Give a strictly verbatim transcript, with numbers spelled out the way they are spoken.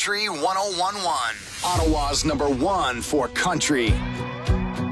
Country one oh one point one. Ottawa's number one for country.